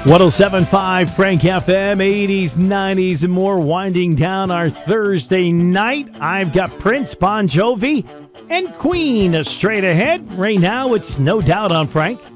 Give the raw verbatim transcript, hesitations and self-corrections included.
one oh seven point five Frank F M, eighties, nineties, and more, winding down our Thursday night. I've got Prince, Bon Jovi, and Queen straight ahead. Right now, it's No Doubt on Frank.